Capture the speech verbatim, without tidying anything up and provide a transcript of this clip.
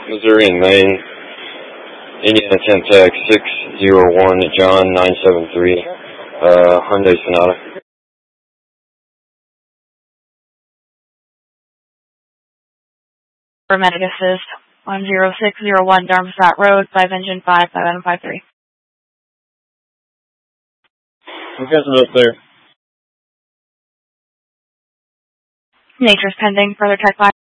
Missouri and Maine, Indiana ten tech six zero one, John nine seven three, uh, Hyundai Sonata. Paramedic assist, one zero six zero one Darmstadt Road, five engine five, five item five three. We've got some up there. Nature's pending, further tech five.